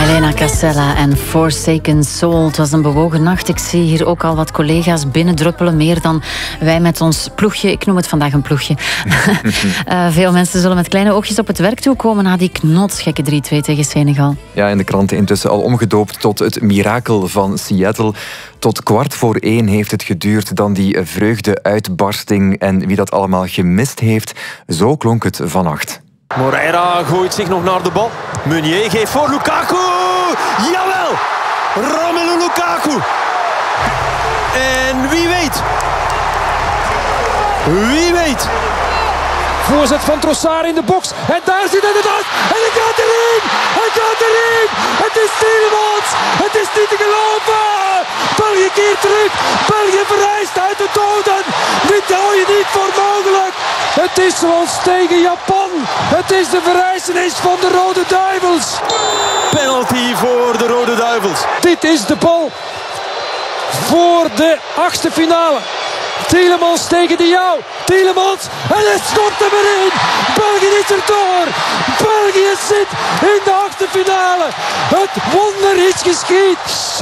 Helena Casella en Forsaken Soul. Het was een bewogen nacht. Ik zie hier ook al wat collega's binnendruppelen. Meer dan wij met ons ploegje. Ik noem het vandaag een ploegje. Veel mensen zullen met kleine oogjes op het werk toekomen na die knotsgekke 3-2 tegen Senegal. Ja, in de kranten intussen al omgedoopt tot het mirakel van Seattle. Tot 1:15 heeft het geduurd, dan die vreugde-uitbarsting. En wie dat allemaal gemist heeft, zo klonk het vannacht. Moreira gooit zich nog naar de bal. Meunier geeft voor Lukaku. Jawel! Romelu Lukaku. En wie weet. Wie weet. Voorzet van Trossard in de box. En daar zit het uit. En het gaat erin. Het gaat erin. Het is Tielemans. Het is niet te geloven. België keert terug. België verrijst uit de doden. Dit hou je niet voor mogelijk. Het is zoals tegen Japan. Het is de verrijzenis van de Rode Duivels. Penalty voor de Rode Duivels. Dit is de bal voor de 8e finale. Tielemans tegen de jou. Tielemans. En het schot hem erin. België is er door. België zit in de 8e finale. Het wonder is geschied.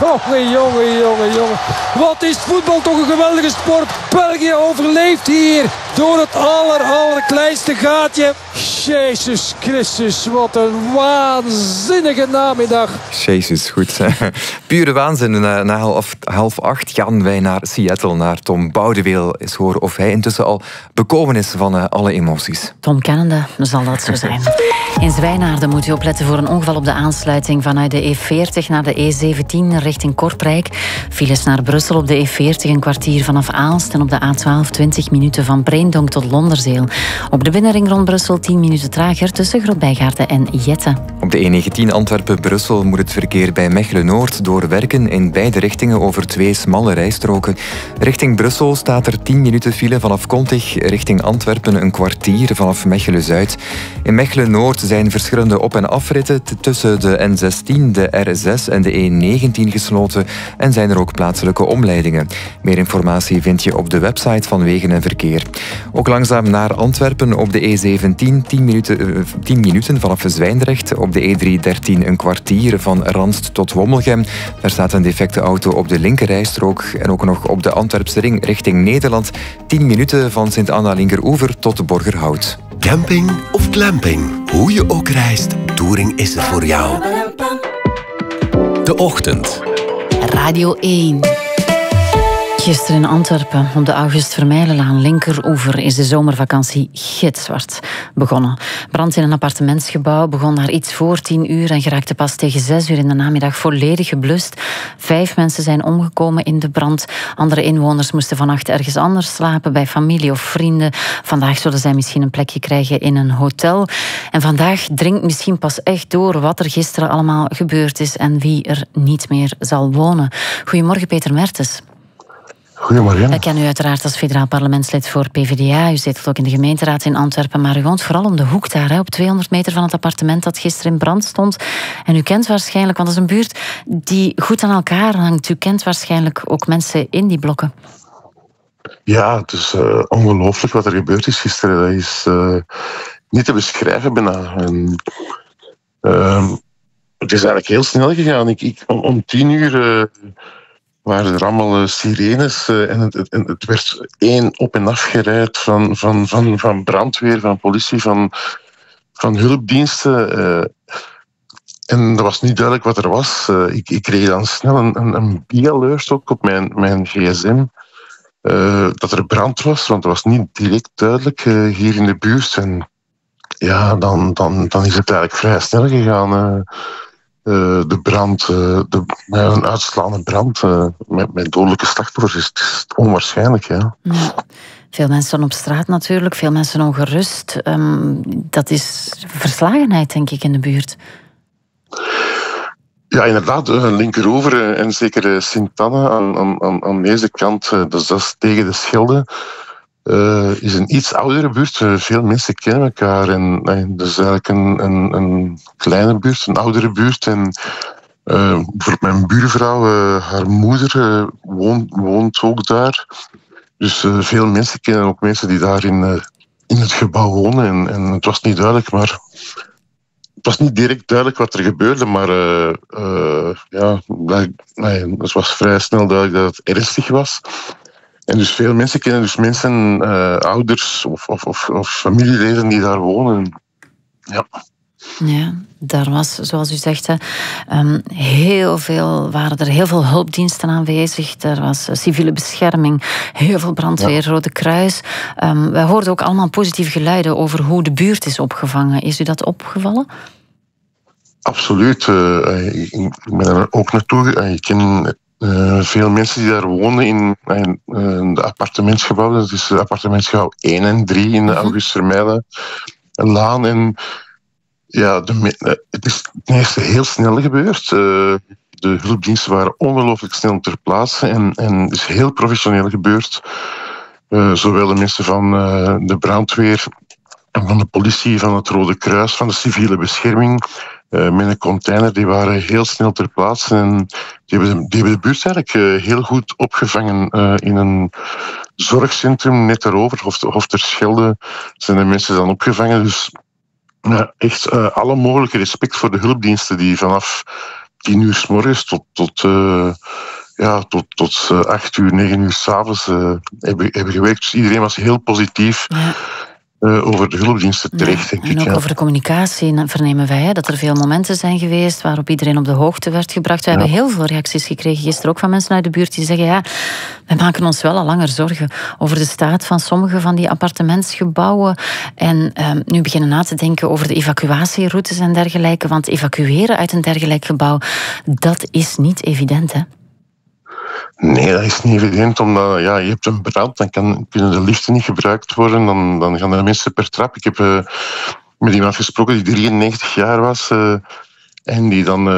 Jongen. Wat is voetbal toch een geweldige sport. België overleeft hier door het allerkleinste gaatje. Jezus Christus, wat een waanzinnige namiddag. Jezus, goed. Pure waanzin. Na 7:30 gaan wij naar Seattle, naar Tom Boudeweel. Eens horen of hij intussen al bekomen is van alle emoties. Tom kennende zal dat zo zijn. In Zwijnaarden moet u opletten voor een ongeval op de aansluiting vanuit de E40 naar de E17 richting Kortrijk. Files naar Brussel op de E40 een kwartier vanaf Aalst en op de A12 20 minuten van Breendonk tot Londerzeel. Op de binnenring rond Brussel 10 minuten trager tussen Grootbijgaarden en Jette. Op de E19 Antwerpen-Brussel moet het verkeer bij Mechelen-Noord doorwerken in beide richtingen over 2 smalle rijstroken. Richting Brussel staat er 10 minuten file vanaf Kontig, richting Antwerpen een kwartier vanaf Mechelen-Zuid. In Mechelen-Noord zijn verschillende op- en afritten tussen de N16, de R6 en de E19 gesloten en zijn er ook plaatselijke omleidingen. Meer informatie vind je op de website van Wegen en Verkeer. Ook langzaam naar Antwerpen op de E17 10 minuten vanaf Zwijndrecht. Op de E313 een kwartier van Randst tot Wommelgem. Daar staat een defecte auto op de linkerrijstrook. En ook nog op de Antwerpse ring richting Nederland 10 minuten van Sint-Anna-Linkeroever tot Borgerhout. Camping of glamping, hoe je ook reist, Touring is er voor jou. De Ochtend. Radio 1. Gisteren in Antwerpen, op de August Vermeilenlaan, linkeroever, is de zomervakantie gitzwart begonnen. Brand in een appartementsgebouw begon daar iets voor 10 uur en geraakte pas tegen 6 uur in de namiddag volledig geblust. 5 mensen zijn omgekomen in de brand. Andere inwoners moesten vannacht ergens anders slapen, bij familie of vrienden. Vandaag zullen zij misschien een plekje krijgen in een hotel. En vandaag dringt misschien pas echt door wat er gisteren allemaal gebeurd is en wie er niet meer zal wonen. Goedemorgen, Peter Mertens. Goedemorgen. Ik ken u uiteraard als federaal parlementslid voor PvdA. U zit ook in de gemeenteraad in Antwerpen, maar u woont vooral om de hoek daar, op 200 meter van het appartement dat gisteren in brand stond. En u kent waarschijnlijk, want dat is een buurt die goed aan elkaar hangt. U kent waarschijnlijk ook mensen in die blokken. Ja, het is ongelooflijk wat er gebeurd is gisteren. Dat is niet te beschrijven bijna. En, het is eigenlijk heel snel gegaan. Om 10 uur... waren er allemaal sirenes en het werd één op- en afgerijd van brandweer, van politie, van hulpdiensten. En dat was niet duidelijk wat er was. Ik kreeg dan snel een B-alert ook op mijn gsm dat er brand was, want dat was niet direct duidelijk hier in de buurt. En ja, dan is het eigenlijk vrij snel gegaan. De brand, een uitslaande brand met dodelijke slachtoffers is onwaarschijnlijk. Ja. Ja. Veel mensen op straat natuurlijk, veel mensen ongerust. Dat is verslagenheid, denk ik, in de buurt. Ja, inderdaad, linkeroever en zeker Sint-Anna aan deze kant, dat is tegen de Schelde. Is een iets oudere buurt. Veel mensen kennen elkaar. En dat is eigenlijk een kleine buurt, een oudere buurt. En bijvoorbeeld mijn buurvrouw, haar moeder woont ook daar. Dus veel mensen kennen ook mensen die daar in het gebouw wonen. En het was niet duidelijk, maar was niet direct duidelijk wat er gebeurde, maar het was vrij snel duidelijk dat het ernstig was. En dus veel mensen kennen dus mensen, ouders of familieleden die daar wonen. Ja. Ja, daar was, zoals u zegt, waren er heel veel hulpdiensten aanwezig. Er was civiele bescherming, heel veel brandweer, Rode Kruis. Wij hoorden ook allemaal positieve geluiden over hoe de buurt is opgevangen. Is u dat opgevallen? Absoluut. Ik ben er ook naartoe. Ik ken veel mensen die daar wonen in de appartementsgebouwen. Dat is appartementsgebouw 1 en 3 in de August Vermeijlenlaan. En ja, het is ten eerste heel snel gebeurd. De hulpdiensten waren ongelooflijk snel ter plaatse en het is heel professioneel gebeurd. Zowel de mensen van de brandweer, van de politie, van het Rode Kruis, van de civiele bescherming, met een container, die waren heel snel ter plaatse. En die hebben de buurt eigenlijk heel goed opgevangen in een zorgcentrum net daarover, of ter Schelde, zijn de mensen dan opgevangen. Dus ja, echt alle mogelijke respect voor de hulpdiensten die vanaf 10 uur 's morgens tot 8 uur, 9 uur 's avonds hebben gewerkt. Dus iedereen was heel positief over de hulpdiensten terecht, denk ik. En ook over de communicatie vernemen wij dat er veel momenten zijn geweest waarop iedereen op de hoogte werd gebracht. We hebben heel veel reacties gekregen gisteren, ook van mensen uit de buurt die zeggen, wij maken ons wel al langer zorgen over de staat van sommige van die appartementsgebouwen. En nu beginnen na te denken over de evacuatieroutes en dergelijke. Want evacueren uit een dergelijk gebouw, dat is niet evident, hè? Nee, dat is niet evident, omdat je hebt een brand, dan kunnen de liften niet gebruikt worden, dan gaan de mensen per trap. Ik heb met iemand gesproken die 93 jaar was en die dan